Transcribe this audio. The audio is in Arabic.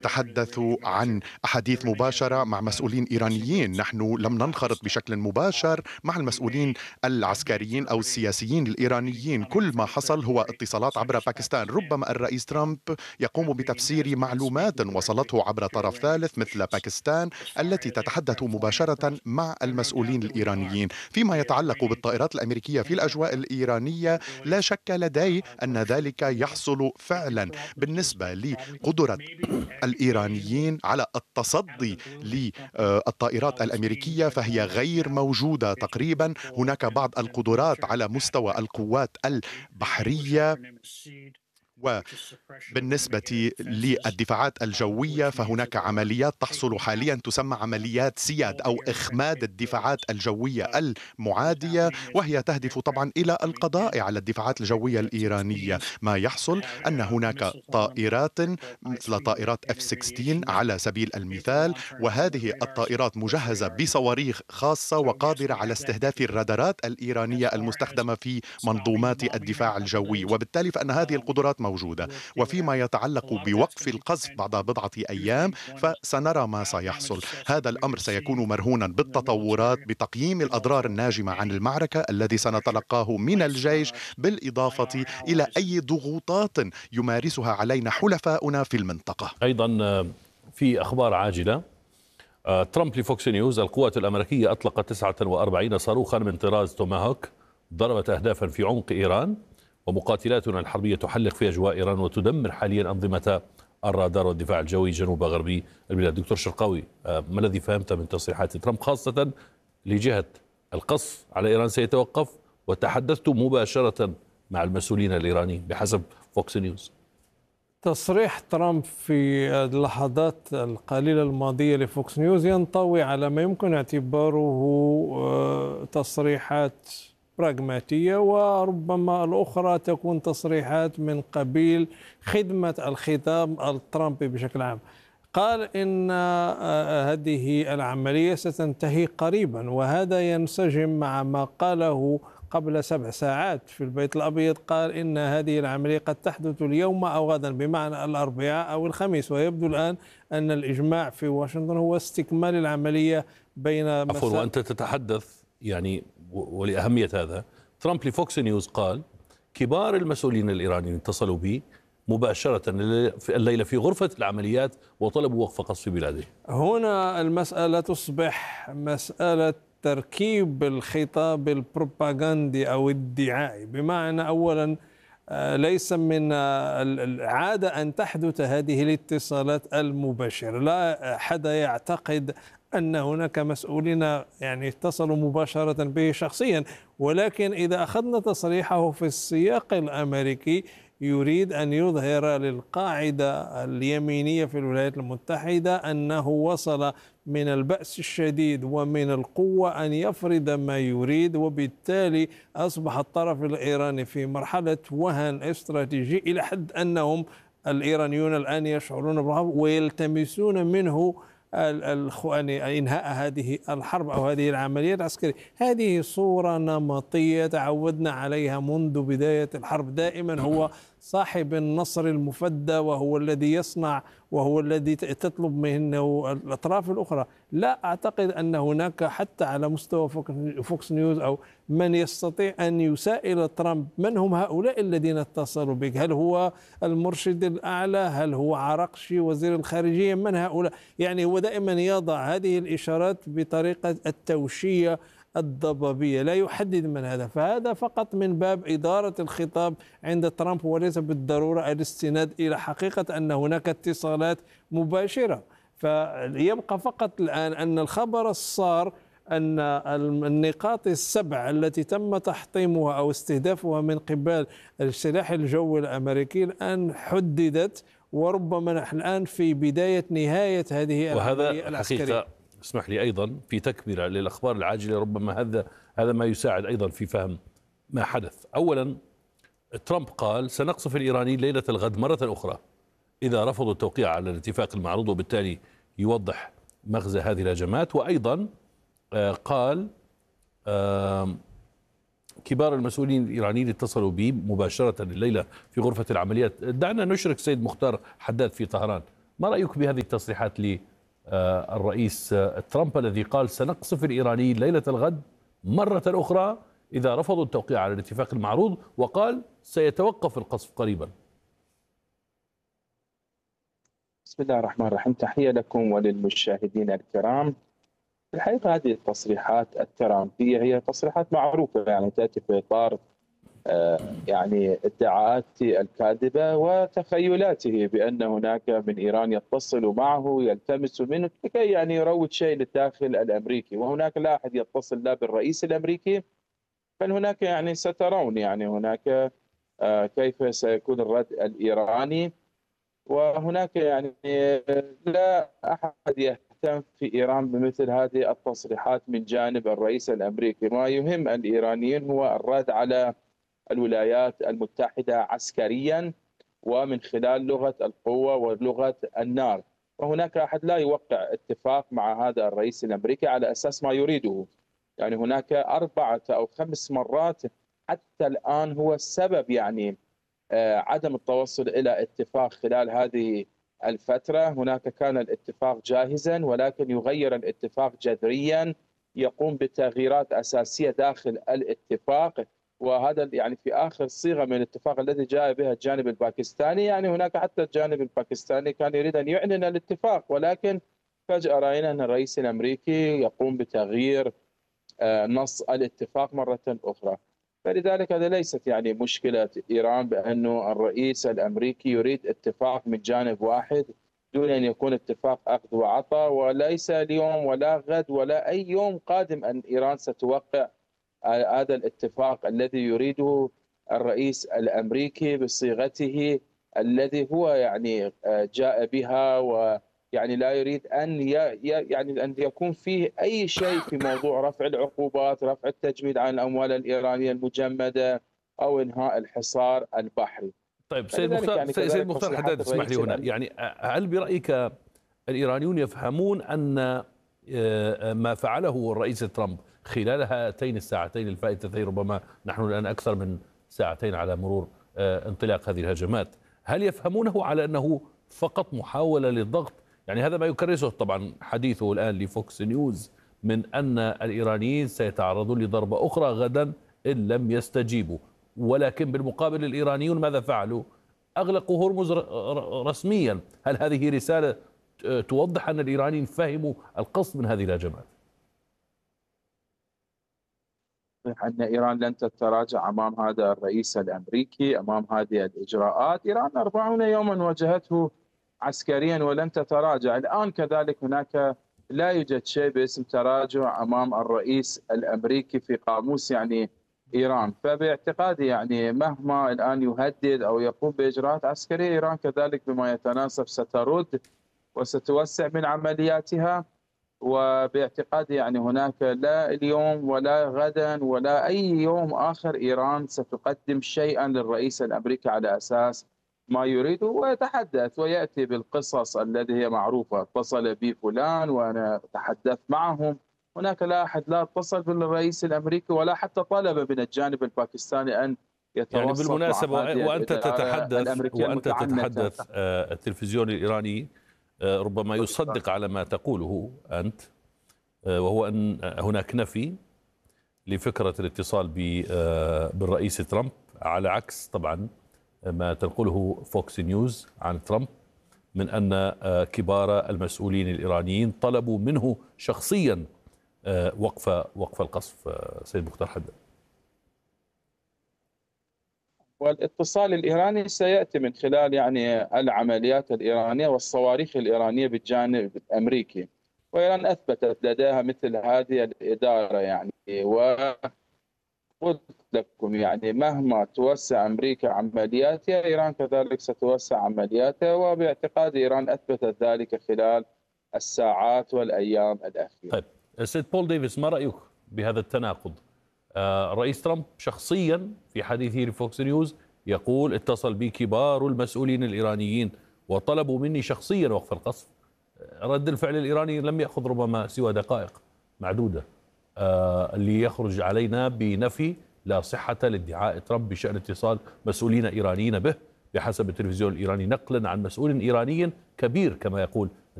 تحدثوا عن أحاديث مباشرة مع مسؤولين إيرانيين. نحن لم ننخرط بشكل مباشر مع المسؤولين العسكريين أو السياسيين الإيرانيين. كل ما حصل هو اتصالات عبر باكستان. ربما الرئيس ترامب يقوم بتفسير معلومات وصلته عبر طرف ثالث مثل باكستان التي تتحدث مباشرة مع المسؤولين الإيرانيين. فيما يتعلق بالطائرات الأمريكية في الأجواء الإيرانية، لا شك لدي أن ذلك يحصل فعلا. بالنسبة لقدرة الإيرانيين على التصدي للطائرات الأمريكية فهي غير موجودة تقريبا. هناك بعض القدرات على مستوى القوات البحرية، وبالنسبة للدفاعات الجوية فهناك عمليات تحصل حاليا تسمى عمليات سياد أو إخماد الدفاعات الجوية المعادية، وهي تهدف طبعا إلى القضاء على الدفاعات الجوية الإيرانية. ما يحصل أن هناك طائرات مثل طائرات F-16 على سبيل المثال، وهذه الطائرات مجهزة بصواريخ خاصة وقادرة على استهداف الرادارات الإيرانية المستخدمة في منظومات الدفاع الجوي، وبالتالي فإن هذه القدرات موجودة. وفيما يتعلق بوقف القذف بعد بضعة أيام فسنرى ما سيحصل. هذا الأمر سيكون مرهونا بالتطورات، بتقييم الأضرار الناجمة عن المعركة الذي سنتلقاه من الجيش، بالإضافة إلى أي ضغوطات يمارسها علينا حلفاؤنا في المنطقة. أيضا في أخبار عاجلة، ترامب لفوكس نيوز: القوات الأمريكية أطلقت 49 صاروخا من طراز توماهوك ضربت أهدافا في عمق إيران، ومقاتلاتنا الحربية تحلق في أجواء إيران وتدمر حاليا أنظمة الرادار والدفاع الجوي جنوب غربي البلاد. دكتور شرقاوي، ما الذي فهمت من تصريحات ترامب خاصة لجهة القصف على إيران سيتوقف، وتحدثت مباشرة مع المسؤولين الإيرانيين بحسب فوكس نيوز؟ تصريح ترامب في اللحظات القليلة الماضية لفوكس نيوز ينطوي على ما يمكن اعتباره تصريحات براغماتية، وربما الأخرى تكون تصريحات من قبيل خدمة الخطاب الترامبي بشكل عام. قال إن هذه العملية ستنتهي قريبا، وهذا ينسجم مع ما قاله قبل 7 ساعات في البيت الأبيض. قال إن هذه العملية قد تحدث اليوم أو غدا، بمعنى الأربعاء أو الخميس، ويبدو الآن أن الإجماع في واشنطن هو استكمال العملية بين عفوا، وأنت تتحدث يعني ولأهمية هذا، ترامب لفوكس نيوز قال كبار المسؤولين الإيرانيين اتصلوا بي مباشرة الليلة في غرفة العمليات وطلبوا وقف قصف بلاده. هنا المسألة تصبح مسألة تركيب الخطاب البروباغندي أو الدعائي، بمعنى أولا ليس من العادة أن تحدث هذه الاتصالات المباشرة. لا أحد يعتقد أن هناك مسؤولين يعني اتصلوا مباشرة به شخصيا، ولكن إذا أخذنا تصريحه في السياق الأمريكي يريد أن يظهر للقاعدة اليمينية في الولايات المتحدة أنه وصل من البأس الشديد ومن القوة أن يفرض ما يريد، وبالتالي أصبح الطرف الإيراني في مرحلة وهن استراتيجي إلى حد أنهم الإيرانيون الآن يشعرون بالخوف ويلتمسون منه إنهاء هذه الحرب أو هذه العملية العسكرية. هذه صورة نمطية تعودنا عليها منذ بداية الحرب. دائما هو صاحب النصر المفدى، وهو الذي يصنع، وهو الذي تطلب منه الأطراف الأخرى. لا أعتقد أن هناك حتى على مستوى فوكس نيوز أو من يستطيع أن يسائل ترامب من هم هؤلاء الذين اتصلوا بك. هل هو المرشد الأعلى؟ هل هو عرقشي وزير الخارجية؟ من هؤلاء؟ يعني هو دائما يضع هذه الإشارات بطريقة التوشية الضبابية، لا يحدد من هذا. فهذا فقط من باب إدارة الخطاب عند ترامب، وليس بالضرورة الاستناد إلى حقيقة أن هناك اتصالات مباشرة. فيبقى فقط الآن أن الخبر الصار أن النقاط السبع التي تم تحطيمها أو استهدافها من قبل السلاح الجوي الأمريكي الآن حددت، وربما نحن الآن في بداية نهاية هذه العملية العسكرية. حقيقة اسمح لي أيضا في تكملة للأخبار العاجلة، ربما هذا ما يساعد أيضا في فهم ما حدث. أولا، ترامب قال سنقصف الإيرانيين ليلة الغد مرة أخرى إذا رفضوا التوقيع على الاتفاق المعروض، وبالتالي يوضح مغزى هذه الهجمات. وأيضا قال كبار المسؤولين الإيرانيين اتصلوا بي مباشرة الليلة في غرفة العمليات. دعنا نشرك سيد مختار حداد في طهران، ما رأيك بهذه التصريحات للرئيس ترامب الذي قال سنقصف الإيرانيين ليلة الغد مرة أخرى إذا رفضوا التوقيع على الاتفاق المعروض، وقال سيتوقف القصف قريبا؟ بسم الله الرحمن الرحيم. تحية لكم وللمشاهدين الكرام. في الحقيقة هذه التصريحات الترامبية هي تصريحات معروفة، يعني تأتي في إطار يعني ادعاءات الكاذبة وتخيلاته بأن هناك من إيران يتصل معه يلتمس منه لكي يعني يروج شيء للداخل الأمريكي، وهناك لا أحد يتصل لا بالرئيس الأمريكي، بل هناك يعني سترون يعني هناك كيف سيكون الرد الإيراني. وهناك يعني لا أحد يهتم في إيران بمثل هذه التصريحات من جانب الرئيس الأمريكي. ما يهم الإيرانيين هو الرد على الولايات المتحدة عسكريا ومن خلال لغة القوة ولغة النار، وهناك أحد لا يوقع اتفاق مع هذا الرئيس الأمريكي على أساس ما يريده. يعني هناك 4 أو 5 مرات حتى الآن هو السبب يعني عدم التوصل إلى اتفاق خلال هذه الفترة. هناك كان الاتفاق جاهزا ولكن يغير الاتفاق جذريا، يقوم بتغييرات أساسية داخل الاتفاق، وهذا يعني في آخر صيغة من الاتفاق الذي جاء بها الجانب الباكستاني. يعني هناك حتى الجانب الباكستاني كان يريد أن يعلن الاتفاق، ولكن فجأة رأينا أن الرئيس الأمريكي يقوم بتغيير نص الاتفاق مرة أخرى. فلذلك هذا ليست يعني مشكلة إيران بأنه الرئيس الأمريكي يريد اتفاق من جانب واحد دون أن يكون اتفاق أخذ وعطاء، وليس اليوم ولا غد ولا أي يوم قادم أن إيران ستوقع هذا الاتفاق الذي يريده الرئيس الأمريكي بصيغته الذي هو يعني جاء بها، ويعني لا يريد أن يعني أن يكون فيه أي شيء في موضوع رفع العقوبات، رفع التجميد عن الأموال الإيرانية المجمدة أو إنهاء الحصار البحري. طيب سيد مختار حداد، اسمح لي هنا، يعني هل برأيك الإيرانيون يفهمون أن ما فعله الرئيس ترامب خلال هاتين الساعتين الفائتتين، ربما نحن الآن أكثر من ساعتين على مرور انطلاق هذه الهجمات، هل يفهمونه على أنه فقط محاولة للضغط؟ يعني هذا ما يكرسه طبعا حديثه الآن لفوكس نيوز من أن الإيرانيين سيتعرضون لضربة أخرى غدا إن لم يستجيبوا، ولكن بالمقابل الإيرانيون ماذا فعلوا؟ أغلقوا هرمز رسميا. هل هذه رسالة توضح أن الإيرانيين فهموا القصد من هذه الهجمات؟ أن إيران لن تتراجع أمام هذا الرئيس الأمريكي، أمام هذه الإجراءات. إيران 40 يوما واجهته عسكريا ولن تتراجع. الآن كذلك هناك لا يوجد شيء باسم تراجع أمام الرئيس الأمريكي في قاموس يعني إيران. فباعتقادي يعني مهما الآن يهدد أو يقوم بإجراءات عسكرية، إيران كذلك بما يتناسب سترد وستوسع من عملياتها. وباعتقادي يعني هناك لا اليوم ولا غدا ولا أي يوم آخر إيران ستقدم شيئا للرئيس الأمريكي على أساس ما يريده، ويتحدث ويأتي بالقصص التي هي معروفة، اتصل بي فلان وأنا تحدثت معهم. هناك لا أحد لا اتصل بالرئيس الأمريكي ولا حتى طلب من الجانب الباكستاني أن يتوسط. يعني بالمناسبة وأنت تتحدث التلفزيون الإيراني ربما يصدق على ما تقوله أنت، وهو أن هناك نفي لفكرة الاتصال بالرئيس ترامب، على عكس طبعا ما تنقله فوكس نيوز عن ترامب من أن كبار المسؤولين الإيرانيين طلبوا منه شخصيا وقف القصف. سيد مختار حداد. والاتصال الإيراني سيأتي من خلال يعني العمليات الإيرانية والصواريخ الإيرانية بالجانب الأمريكي، وإيران أثبتت لديها مثل هذه الإدارة يعني. وقلت لكم يعني مهما توسع أمريكا عملياتها، إيران كذلك ستوسع عملياتها، وباعتقاد إيران أثبتت ذلك خلال الساعات والأيام الأخيرة. طيب سيد بول ديفيس، ما رأيك بهذا التناقض؟ رئيس ترامب شخصيا في حديثه لفوكس نيوز يقول اتصل بي كبار المسؤولين الإيرانيين وطلبوا مني شخصيا وقف القصف. رد الفعل الإيراني لم يأخذ ربما سوى دقائق معدودة اللي يخرج علينا بنفي لا صحة لادعاء ترامب بشأن اتصال مسؤولين إيرانيين به بحسب التلفزيون الإيراني نقلا عن مسؤول إيراني كبير كما يقول